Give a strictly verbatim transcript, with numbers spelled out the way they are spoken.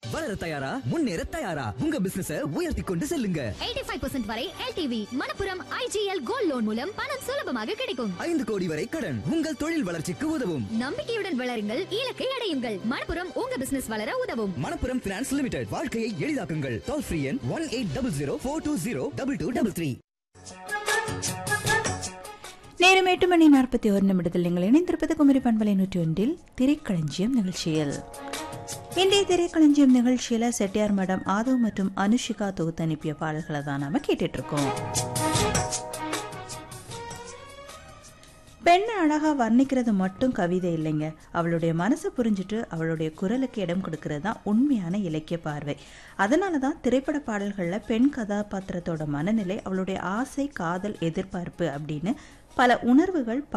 வளர தயாரா முன்னேற தயாரா உங்க பிசினஸ உயர்த்தி கொண்டு செல்லுங்க. எண்பத்தி ஐந்து சதவீதம் வரை L T V Manappuram I G L gold loan மூலம் பணம் சுலபமாக கிடைக்கும். ஐந்து கோடி வரை கடன் உங்கள் தொழில் வளர்ச்சிக்கு உதவும். நம்பிக்கையுடன் வளருங்கள், இலக்கை அடையுங்கள். மணப்புரம் உங்க பிசினஸ் வளர உதவும். மணப்புரம் பினான்ஸ் லிமிடெட், வாழ்க்கையை எளிதாக்குங்கள். டோல் ஃப்ரீ எண் one eight double zero four two zero double two double three. நேரம் எட்டு மணி நாற்பத்தி ஒரு நிமிடத்தில் நீங்கள் இணைந்திருப்பது குமரி பண்பலை நூற்றி ஒன்றில் திரைக்களஞ்சியம் நிகழ்ச்சியில். இன்றைய திரைக்களஞ்சியம் நிகழ்ச்சியில செட்டியார் மடம் ஆதவ் மற்றும் அனுஷிகா தொகுத்து அனுப்பிய பாடல்களை தான் நாம கேட்டுட்டு இருக்கோம். பெண்ணை அழகா வர்ணிக்கிறது மட்டும் கவிதை இல்லைங்க, அவளுடைய மனசை புரிஞ்சுட்டு அவளுடைய குரலுக்கு இடம் கொடுக்கறது தான் உண்மையான இலக்கிய பார்வை. அதனாலதான் திரைப்பட பாடல்கள்ல பெண் கதாபாத்திரத்தோட மனநிலை, அவளுடைய ஆசை, காதல், எதிர்பார்ப்பு அப்படின்னு பல உணர்வுகள்